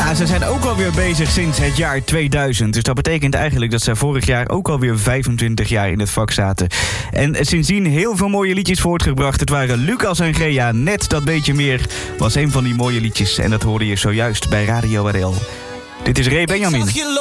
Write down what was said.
Ja, ze zijn ook alweer bezig sinds het jaar 2000. Dus dat betekent eigenlijk dat ze vorig jaar ook alweer 25 jaar in het vak zaten. En sindsdien heel veel mooie liedjes voortgebracht. Het waren Lucas en Gea. Net dat beetje meer was een van die mooie liedjes. En dat hoorde je zojuist bij Radio RL. Dit is Ray Benjamin.